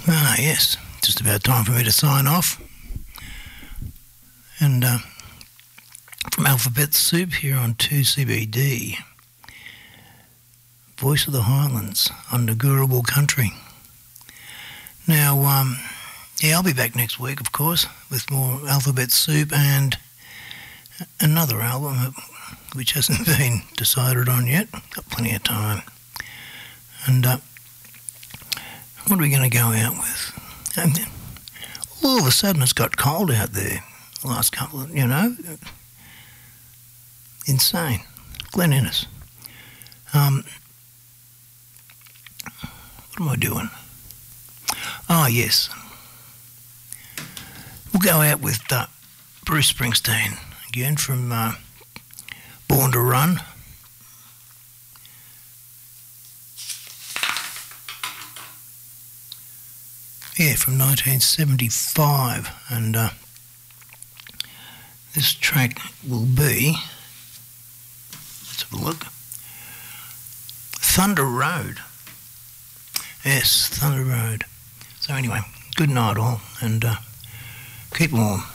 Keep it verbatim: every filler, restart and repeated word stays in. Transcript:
Ah, yes, just about time for me to sign off. And uh, from Alphabet Soup here on two C B D, Voice of the Highlands, under Gurrabal Country. Now, um, yeah, I'll be back next week, of course, with more Alphabet Soup and another album which hasn't been decided on yet. Got plenty of time. And uh, what are we going to go out with? And all of a sudden it's got cold out there the last couple of, you know, insane. Glen Innes. Um, what am I doing? Oh, yes. We'll go out with uh, Bruce Springsteen, again from uh, Born to Run. Yeah, from nineteen seventy-five, and uh, this track will be, let's have a look, Thunder Road. Yes, Thunder Road. So anyway, good night all, and uh, keep warm.